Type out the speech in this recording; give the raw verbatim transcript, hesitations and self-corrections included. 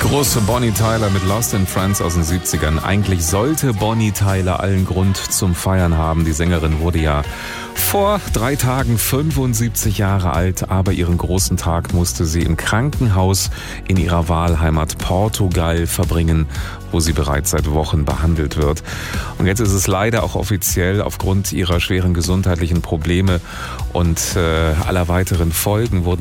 Große Bonnie Tyler mit Lost in Friends aus den siebzigern. Eigentlich sollte Bonnie Tyler allen Grund zum Feiern haben. Die Sängerin wurde ja vor drei Tagen fünfundsiebzig Jahre alt, aber ihren großen Tag musste sie im Krankenhaus in ihrer Wahlheimat Portugal verbringen, wo sie bereits seit Wochen behandelt wird. Und jetzt ist es leider auch offiziell aufgrund ihrer schweren gesundheitlichen Probleme und äh, aller weiteren Folgen wurden